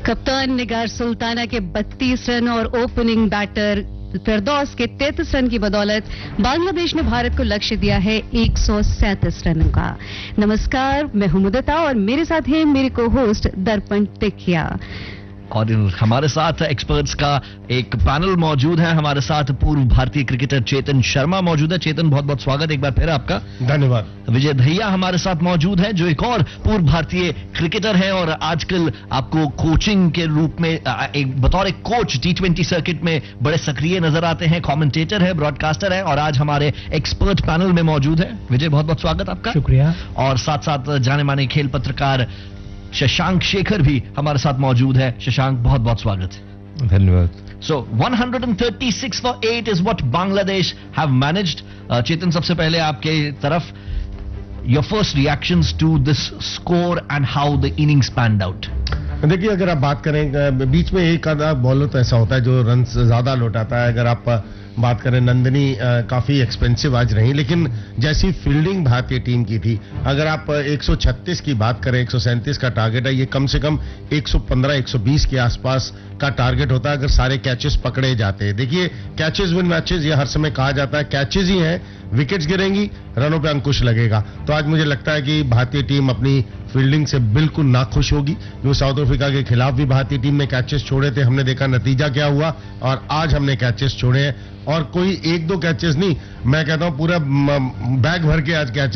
कप्तान निगार सुल्ताना के 32 रन और ओपनिंग बैटर फिरदौस के 33 रन की बदौलत बांग्लादेश ने भारत को लक्ष्य दिया है 137 रनों का। नमस्कार, मैं हूं मुदता और मेरे साथ हैं मेरे को होस्ट दर्पण टिकिया। और हमारे साथ एक्सपर्ट्स का एक पैनल मौजूद है। हमारे साथ पूर्व भारतीय क्रिकेटर चेतन शर्मा मौजूद है। चेतन, बहुत बहुत स्वागत एक बार फिर आपका। धन्यवाद। विजय दहिया हमारे साथ मौजूद है, जो एक और पूर्व भारतीय क्रिकेटर है और आजकल आपको कोचिंग के रूप में बतौर एक कोच T20 सर्किट में बड़े सक्रिय नजर आते हैं। कमेंटेटर है, ब्रॉडकास्टर है और आज हमारे एक्सपर्ट पैनल में मौजूद है। विजय, बहुत बहुत स्वागत आपका। शुक्रिया। और साथ साथ जाने माने खेल पत्रकार शशांक शेखर भी हमारे साथ मौजूद है। शशांक, बहुत बहुत स्वागत। धन्यवाद। So 136 for 8 is what Bangladesh have managed. Chetan, सबसे पहले आपके तरफ your first reactions to this score and how the innings panned out. देखिए, अगर आप बात करें, बीच में एक आधा बॉलर तो ऐसा होता है जो रन ज्यादा लौटाता है। अगर आप बात करें, नंदनी काफी एक्सपेंसिव आज रही, लेकिन जैसी फील्डिंग भारतीय टीम की थी, अगर आप 136 की बात करें, 137 का टारगेट है, ये कम से कम 115-120 के आसपास का टारगेट होता है अगर सारे कैचेस पकड़े जाते हैं। देखिए, कैचेस विन मैचेस, ये हर समय कहा जाता है, कैचेस ही हैं, विकेट्स गिरेंगी, रनों पे अंकुश लगेगा। तो आज मुझे लगता है कि भारतीय टीम अपनी फील्डिंग से बिल्कुल नाखुश होगी। जो साउथ अफ्रीका के खिलाफ भी भारतीय टीम ने कैचेस छोड़े थे, हमने देखा नतीजा क्या हुआ, और आज हमने कैचेस छोड़े हैं, और कोई एक दो कैचेस नहीं, मैं कहता हूं पूरा बैग भर के आज कैचेस